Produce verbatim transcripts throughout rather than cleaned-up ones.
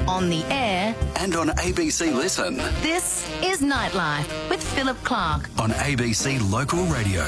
on the air and on A B C Listen. This is Nightlife with Philip Clark on A B C Local Radio.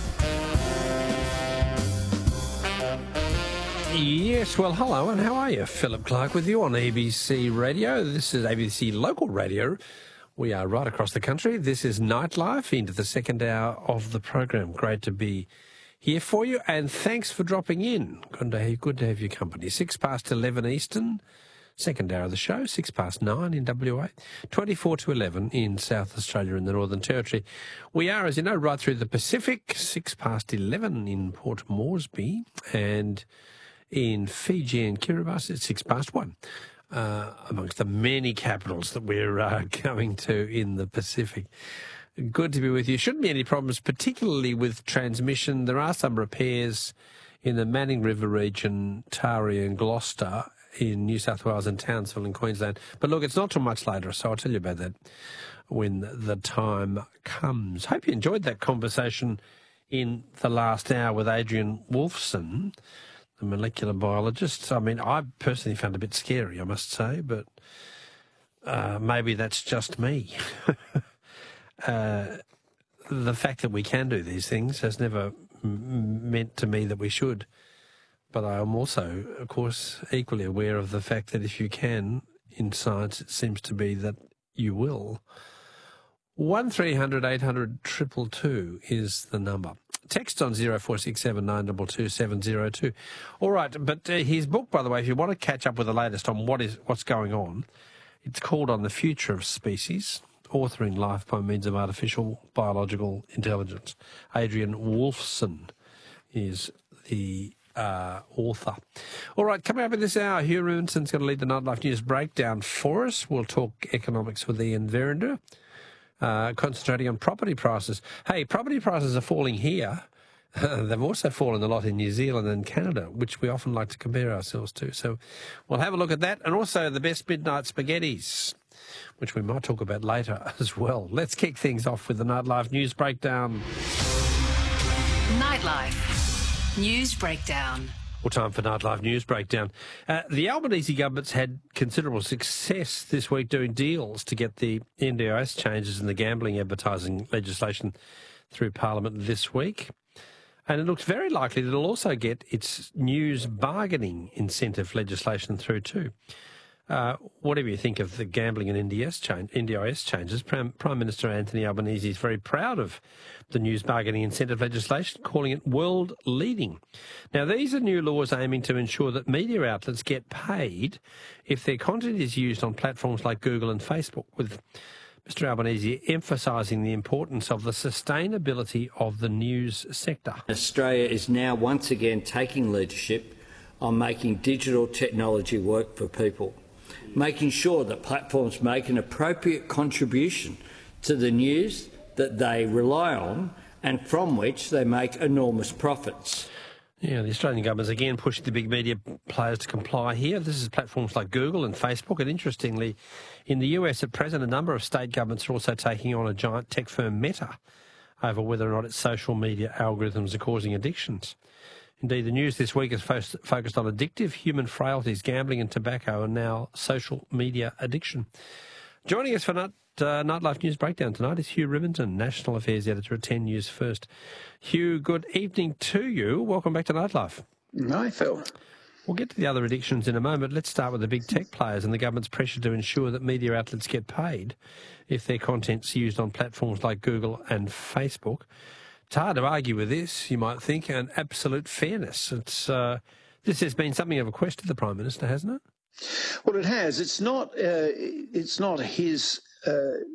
Yes, well, hello, and how are you? Philip Clark with you on A B C Radio. This is A B C Local Radio. We are right across the country. This is Nightlife into the second hour of the program. Great to be here for you, and thanks for dropping in. Good to have, good to have your company. Six past eleven Eastern, second hour of the show. Six past nine in W A, twenty-four to eleven in South Australia and the Northern Territory. We are, as you know, right through the Pacific. Six past eleven in Port Moresby, and in Fiji and Kiribati at six past one. Uh, amongst the many capitals that we're uh, going to in the Pacific. Good to be with you. Shouldn't be any problems, particularly with transmission. There are some repairs in the Manning River region, Taree and Gloucester in New South Wales and Townsville in Queensland. But look, it's not too much later, so I'll tell you about that when the time comes. Hope you enjoyed that conversation in the last hour with Adrian Wolfson, the molecular biologist. I mean, I personally found it a bit scary, I must say, but uh, maybe that's just me. uh, the fact that we can do these things has never m- meant to me that we should. But I am also, of course, equally aware of the fact that if you can, in science, it seems to be that you will. one three hundred eight hundred two two two is the number. Text on zero four six seven nine two two seven zero two. All right, but uh, his book, by the way, if you want to catch up with the latest on what is what's going on, it's called On the Future of Species, Authoring Life by Means of Artificial Biological Intelligence. Adrian Wolfson is the uh, author. All right, coming up in this hour, Hugh Rivinson's going to lead the Nightlife News breakdown for us. We'll talk economics with Ian Verinder. Uh, concentrating on property prices. Hey, property prices are falling here. Uh, they've also fallen a lot in New Zealand and Canada, which we often like to compare ourselves to. So we'll have a look at that. And also the best midnight spaghettis, which we might talk about later as well. Let's kick things off with the Nightlife News Breakdown. Nightlife News Breakdown. Well, time for Nightlife News Breakdown. Uh, the Albanese government's had considerable success this week doing deals to get the N D I S changes in the gambling advertising legislation through Parliament this week. And it looks very likely that it'll also get its news bargaining incentive legislation through too. Uh, whatever you think of the gambling and N D I S change, N D I S changes, Prime, Prime Minister Anthony Albanese is very proud of the news bargaining incentive legislation, calling it world-leading. Now, these are new laws aiming to ensure that media outlets get paid if their content is used on platforms like Google and Facebook, with Mister Albanese emphasising the importance of the sustainability of the news sector. Australia is now once again taking leadership on making digital technology work for people, making sure that platforms make an appropriate contribution to the news that they rely on and from which they make enormous profits. Yeah, the Australian government is again pushing the big media players to comply here. This is platforms like Google and Facebook. And interestingly, in the U S at present, a number of state governments are also taking on a giant tech firm, Meta, over whether or not its social media algorithms are causing addictions. Indeed, the news this week is fo- focused on addictive human frailties, gambling and tobacco, and now social media addiction. Joining us for Night, uh, Nightlife News Breakdown tonight is Hugh Rivinsson, National Affairs Editor at ten News First. Hugh, good evening to you. Welcome back to Nightlife. Hi, Phil. We'll get to the other addictions in a moment. Let's start with the big tech players and the government's pressure to ensure that media outlets get paid if their content's used on platforms like Google and Facebook. It's hard to argue with this, you might think, and absolute fairness. It's uh, this has been something of a quest to the Prime Minister, hasn't it? Well, it has. It's not. Uh, it's not his uh,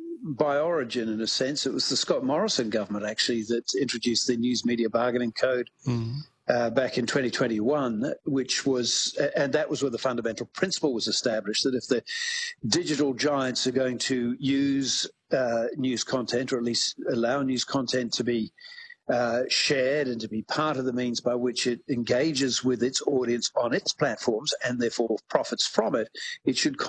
by origin, in a sense. It was the Scott Morrison government actually that introduced the News Media Bargaining Code mm. uh, back in twenty twenty-one, which was, and that was where the fundamental principle was established that if the digital giants are going to use uh, news content, or at least allow news content to be Uh, shared and to be part of the means by which it engages with its audience on its platforms and therefore profits from it, it should